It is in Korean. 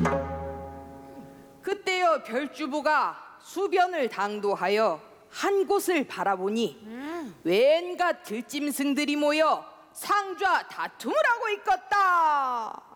그때여 별주부가 수변을 당도하여 한 곳을 바라보니 웬갖 들짐승들이 모여 상좌 다툼을 하고 있었다.